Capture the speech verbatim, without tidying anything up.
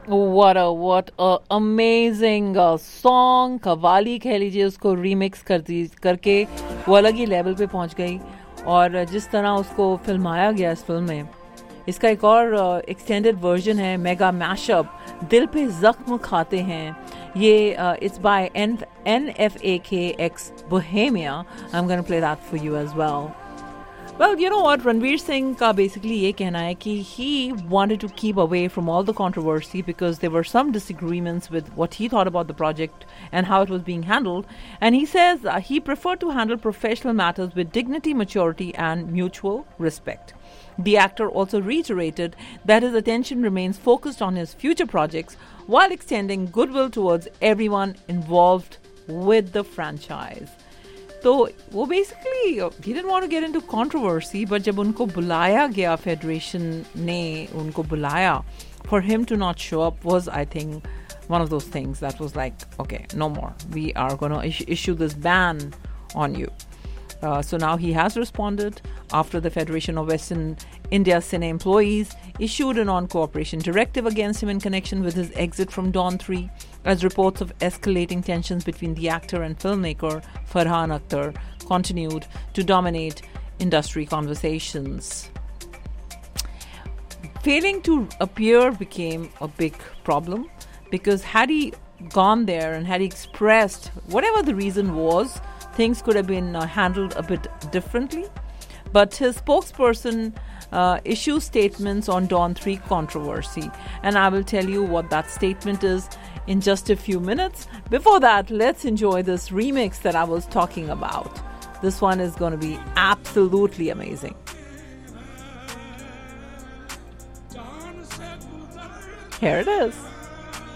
What a what a amazing uh, song. Qawwali कह लीजिए उसको रीमिक्स कर दी करके वो अलग ही लेवल पे पहुंच गई. और जिस तरह उसको फिल्माया गया इस फिल्म में, इसका एक और एक्सटेंडेड uh, वर्जन है, मेगा मैशअप, दिल पे जख्म खाते हैं. ये it's by N N F A के x Bohemia. I am gonna play that for you as well. Well, you know what? Ranveer Singh का basically ये कहना है कि he wanted to keep away from all the controversy because there were some disagreements with what he thought about the project and how it was being handled. And he says uh, he preferred to handle professional matters with dignity, maturity, and mutual respect. The actor also reiterated that his attention remains focused on his future projects while extending goodwill towards everyone involved with the franchise. तो वो basically he didn't want to get into controversy, but जब उनको बुलाया गया, federation ने उनको बुलाया, for him to not show up was I think one of those things that was like, okay, no more. We are going to issue, issue this ban on you. Uh, so now he has responded after the Federation of Western India Cine employees issued a non-cooperation directive against him in connection with his exit from Dawn three, as reports of escalating tensions between the actor and filmmaker Farhan Akhtar continued to dominate industry conversations. Failing to appear became a big problem because had he gone there and had he expressed whatever the reason was, things could have been uh, handled a bit differently. But his spokesperson uh, issues statements on Dawn three controversy, and I will tell you what that statement is in just a few minutes. Before that, let's enjoy this remix that I was talking about. This one is going to be absolutely amazing. Here it is.